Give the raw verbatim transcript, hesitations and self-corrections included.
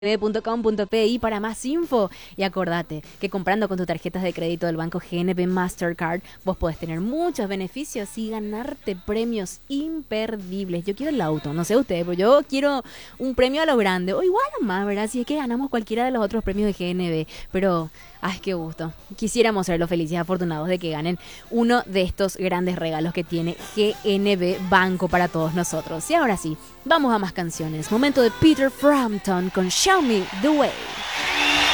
punto com punto pi para más info. Y acordate que comprando con tus tarjetas de crédito del banco G N P Mastercard, vos podés tener muchos beneficios y ganarte premios imperdibles. Yo quiero el auto, no sé ustedes, pero yo quiero un premio a lo grande, o igual o más, ¿verdad? Si es que ganamos cualquiera de los otros premios de G N B, pero ay, qué gusto. Quisiéramos ser los felices y afortunados de que ganen uno de estos grandes regalos que tiene G N B Banco para todos nosotros. Y ahora sí, vamos a más canciones. Momento de Peter Frampton con Show Me the Way.